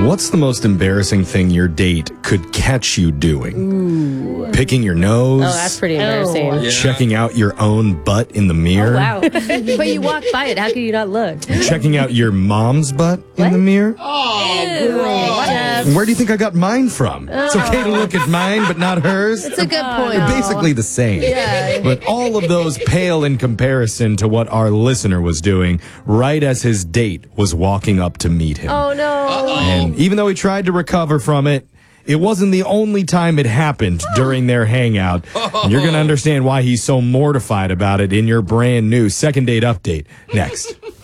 What's the most embarrassing thing your date could catch you doing? Ooh. Picking your nose? Oh, that's pretty embarrassing. Yeah. Checking out your own butt in the mirror? Oh, wow. But you walk by it. How can you not look? Checking out your mom's butt in the mirror? Where do you think I got mine from? It's okay to look at mine, but not hers. It's a good point. They're basically the same. Yeah. But all of those pale in comparison to what our listener was doing right as his date was walking up to meet him. Oh, no. And even though he tried to recover from it, it wasn't the only time it happened during their hangout. And you're going to understand why he's so mortified about it in your brand new second date update next.